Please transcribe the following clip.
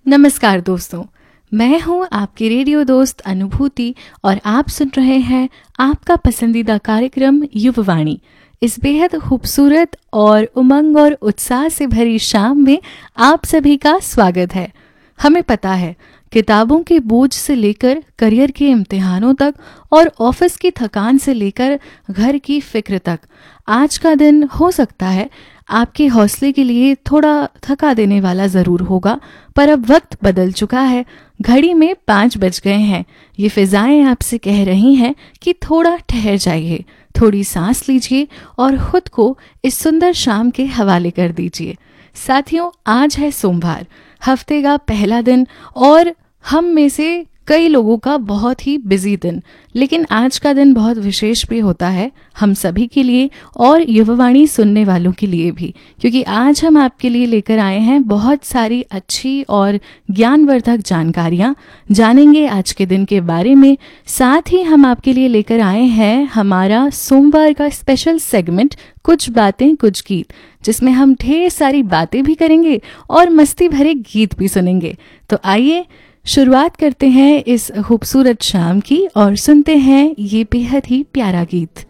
नमस्कार दोस्तों, मैं हूं आपकी रेडियो दोस्त अनुभूति और आप सुन रहे हैं आपका पसंदीदा कार्यक्रम युववाणी। इस बेहद खूबसूरत और उमंग और उत्साह से भरी शाम में आप सभी का स्वागत है। हमें पता है, किताबों के बोझ से लेकर करियर के इम्तिहानों तक और ऑफिस की थकान से लेकर घर की फिक्र तक, आज का दिन हो सकता है आपके हौसले के लिए थोड़ा थका देने वाला ज़रूर होगा, पर अब वक्त बदल चुका है। घड़ी में 5 बज गए हैं। ये फिजाएं आपसे कह रही हैं कि थोड़ा ठहर जाइए, थोड़ी सांस लीजिए और खुद को इस सुंदर शाम के हवाले कर दीजिए। साथियों, आज है सोमवार, हफ्ते का पहला दिन और हम में से कई लोगों का बहुत ही बिजी दिन। लेकिन आज का दिन बहुत विशेष भी होता है हम सभी के लिए और युववाणी सुनने वालों के लिए भी, क्योंकि आज हम आपके लिए लेकर आए हैं बहुत सारी अच्छी और ज्ञानवर्धक जानकारियाँ। जानेंगे आज के दिन के बारे में। साथ ही हम आपके लिए लेकर आए हैं हमारा सोमवार का स्पेशल सेगमेंट कुछ बातें कुछ गीत, जिसमें हम ढेर सारी बातें भी करेंगे और मस्ती भरे गीत भी सुनेंगे। तो आइए शुरुआत करते हैं इस खूबसूरत शाम की और सुनते हैं ये बेहद ही प्यारा गीत।